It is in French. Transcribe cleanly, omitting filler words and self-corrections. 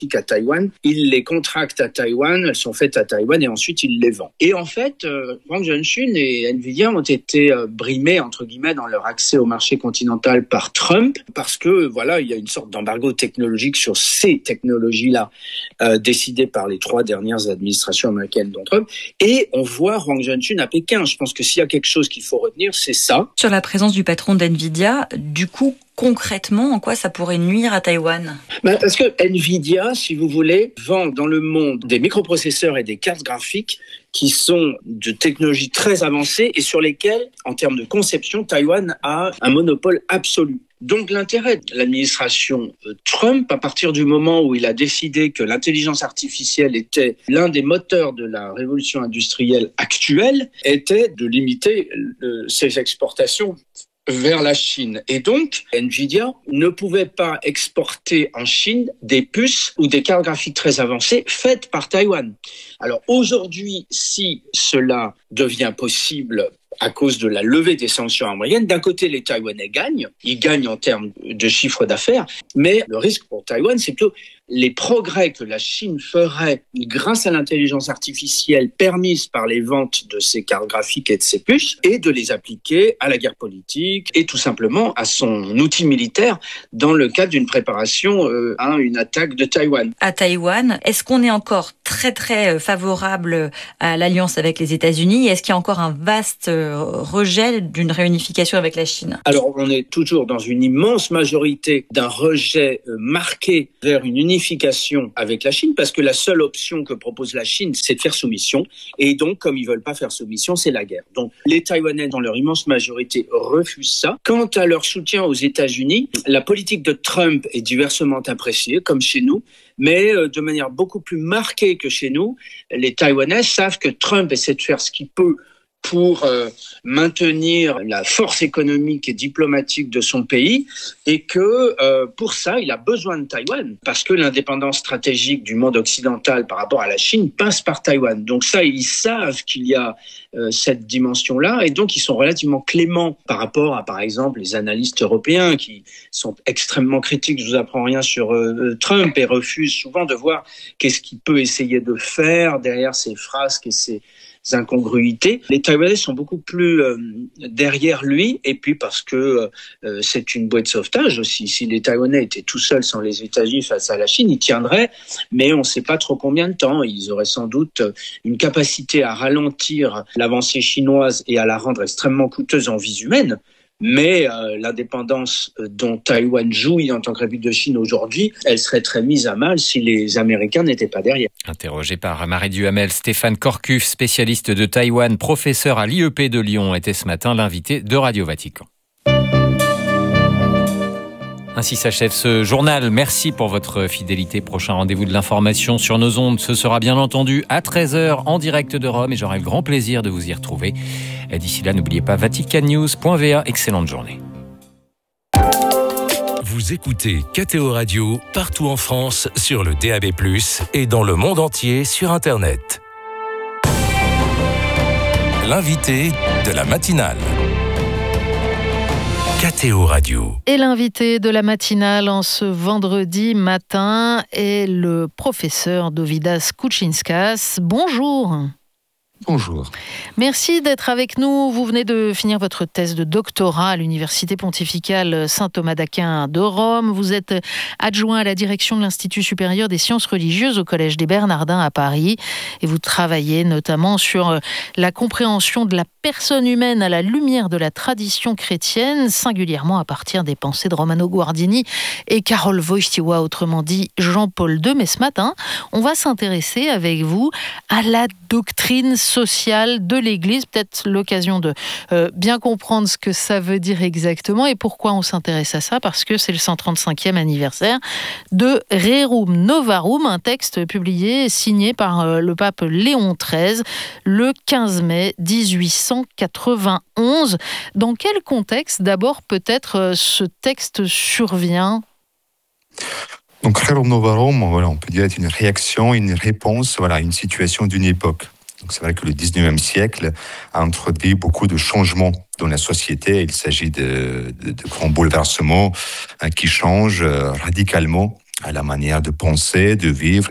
à Taïwan, il les contracte à Taïwan, elles sont faites à Taïwan et ensuite il les vend. Et en fait, Huang Zhongjun et Nvidia ont été brimés, entre guillemets, dans leur accès au marché continental par Trump, parce que voilà, il y a une sorte d'embargo technologique sur ces technologies-là, décidé par les 3 dernières administrations américaines dont Trump. Et on voit Huang Zhongjun à Pékin. Je pense que s'il y a quelque chose qu'il faut retenir, c'est ça. Sur la présence du patron d'Nvidia, du coup, concrètement, en quoi ça pourrait nuire à Taïwan ? Parce que Nvidia, si vous voulez, vend dans le monde des microprocesseurs et des cartes graphiques qui sont de technologies très avancées et sur lesquelles, en termes de conception, Taïwan a un monopole absolu. Donc l'intérêt de l'administration Trump, à partir du moment où il a décidé que l'intelligence artificielle était l'un des moteurs de la révolution industrielle actuelle, était de limiter ses exportations vers la Chine. Et donc, Nvidia ne pouvait pas exporter en Chine des puces ou des cartes graphiques très avancées faites par Taïwan. Alors aujourd'hui, si cela devient possible à cause de la levée des sanctions américaines, d'un côté, les Taïwanais gagnent. Ils gagnent en termes de chiffre d'affaires, mais le risque pour Taïwan, c'est plutôt les progrès que la Chine ferait grâce à l'intelligence artificielle permise par les ventes de ces cartes graphiques et de ces puces, et de les appliquer à la guerre politique et tout simplement à son outil militaire dans le cadre d'une préparation à une attaque de Taïwan. À Taïwan, est-ce qu'on est encore très très favorable à l'alliance avec les États-Unis ? Est-ce qu'il y a encore un vaste rejet d'une réunification avec la Chine ? Alors, on est toujours dans une immense majorité d'un rejet marqué vers une unification avec la Chine, parce que la seule option que propose la Chine, c'est de faire soumission. Et donc, comme ils veulent pas faire soumission, c'est la guerre. Donc, les Taïwanais, dans leur immense majorité, refusent ça. Quant à leur soutien aux États-Unis, la politique de Trump est diversement appréciée, comme chez nous, mais de manière beaucoup plus marquée que chez nous. Les Taïwanais savent que Trump essaie de faire ce qu'il peut pour maintenir la force économique et diplomatique de son pays, et que pour ça, il a besoin de Taïwan, parce que l'indépendance stratégique du monde occidental par rapport à la Chine passe par Taïwan. Donc ça, ils savent qu'il y a cette dimension-là, et donc ils sont relativement cléments par rapport à, par exemple, les analystes européens qui sont extrêmement critiques, je vous apprends rien sur Trump, et refusent souvent de voir qu'est-ce qu'il peut essayer de faire derrière ses frasques et ses incongruités. Les Taïwanais sont beaucoup plus derrière lui, et puis parce que c'est une bouée de sauvetage aussi. Si les Taïwanais étaient tout seuls sans les États-Unis face à la Chine, ils tiendraient, mais on ne sait pas trop combien de temps. Ils auraient sans doute une capacité à ralentir l'avancée chinoise et à la rendre extrêmement coûteuse en vies humaines. Mais l'indépendance dont Taïwan jouit en tant que République de Chine aujourd'hui, elle serait très mise à mal si les Américains n'étaient pas derrière. Interrogé par Marie Duhamel, Stéphane Corcuf, spécialiste de Taïwan, professeur à l'IEP de Lyon, était ce matin l'invité de Radio Vatican. Ainsi s'achève ce journal. Merci pour votre fidélité. Prochain rendez-vous de l'information sur nos ondes, ce sera bien entendu à 13h en direct de Rome, et j'aurai le grand plaisir de vous y retrouver. Et d'ici là, n'oubliez pas vaticannews.va. Excellente journée. Vous écoutez KTO Radio partout en France sur le DAB+, et dans le monde entier sur Internet. L'invité de la matinale. KTO Radio. Et l'invité de la matinale en ce vendredi matin est le professeur Dovydas Kučinskas. Bonjour. Bonjour. Merci d'être avec nous. Vous venez de finir votre thèse de doctorat à l'Université pontificale Saint-Thomas d'Aquin de Rome. Vous êtes adjoint à la direction de l'Institut supérieur des sciences religieuses au Collège des Bernardins à Paris. Et vous travaillez notamment sur la compréhension de la personne humaine à la lumière de la tradition chrétienne, singulièrement à partir des pensées de Romano Guardini et Karol Wojtyła, autrement dit Jean-Paul II. Mais ce matin, on va s'intéresser avec vous à la doctrine sociale de l'Église. Peut-être l'occasion de bien comprendre ce que ça veut dire exactement et pourquoi on s'intéresse à ça, parce que c'est le 135e anniversaire de Rerum Novarum, un texte publié, signé par le pape Léon XIII le 15 mai 1891. Dans quel contexte, d'abord, peut-être ce texte survient ? Donc, Rerum Novarum, on peut dire, est une réaction, une réponse à une situation d'une époque. Donc, c'est vrai que le 19e siècle a introduit beaucoup de changements dans la société. Il s'agit de grands bouleversements qui changent radicalement à la manière de penser, de vivre